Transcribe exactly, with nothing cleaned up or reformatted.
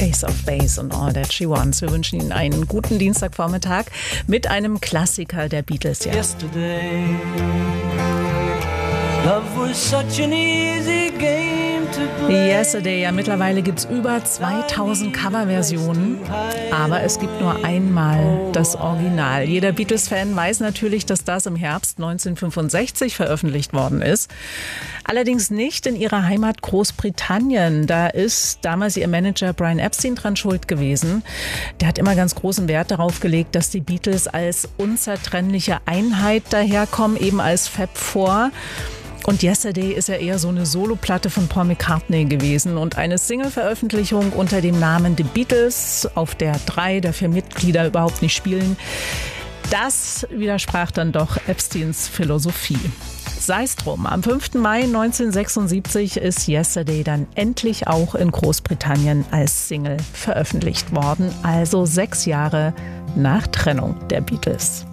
Ace of Base und All That She Wants. Wir wünschen Ihnen einen guten Dienstagvormittag mit einem Klassiker der Beatles. Ja. Yesterday, love was such an easy game to play. Yesterday, ja, mittlerweile gibt es über zweitausend Coverversionen, aber es gibt nur einmal das Original. Jeder Beatles-Fan weiß natürlich, dass das im Herbst neunzehnhundertfünfundsechzig veröffentlicht worden ist. Allerdings nicht in ihrer Heimat Großbritannien. Da ist damals ihr Manager Brian Epstein dran schuld gewesen. Der hat immer ganz großen Wert darauf gelegt, dass die Beatles als unzertrennliche Einheit daherkommen, eben als Fab Four. Und Yesterday ist ja eher so eine Soloplatte von Paul McCartney gewesen und eine Single-Veröffentlichung unter dem Namen The Beatles, auf der drei der vier Mitglieder überhaupt nicht spielen. Das widersprach dann doch Epsteins Philosophie. Sei es drum, am fünften Mai neunzehnhundertsechsundsiebzig ist Yesterday dann endlich auch in Großbritannien als Single veröffentlicht worden, also sechs Jahre nach Trennung der Beatles.